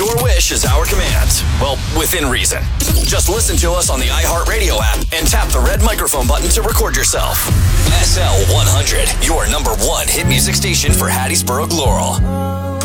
Your wish is our command. Well, within reason. Just listen to us on the iHeartRadio app and tap the red microphone button to record yourself. SL 100, your number one hit music station for Hattiesburg, Laurel.